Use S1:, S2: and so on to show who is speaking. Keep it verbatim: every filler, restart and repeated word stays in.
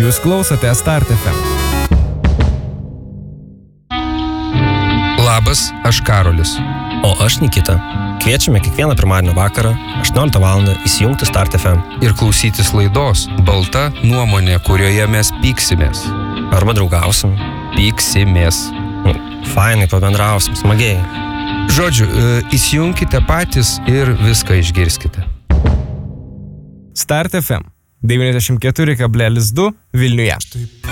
S1: Jūs klausote Start F M.
S2: Labas, aš Karolis.
S3: O aš Nikita. Kviečiame kiekvieną pirmadienio vakarą, aštuonioliktą valandą įsijungti Start F M.
S2: Ir klausytis laidos Balta nuomonė, kurioje mes pyksimės.
S3: Arba draugausim.
S2: Pyksimės.
S3: Fainai pabendrausim, smagiai.
S2: Žodžiu, įsijunkite patys ir viską išgirskite.
S1: Start F M devyniasdešimt keturi kablelis du Vilniuje.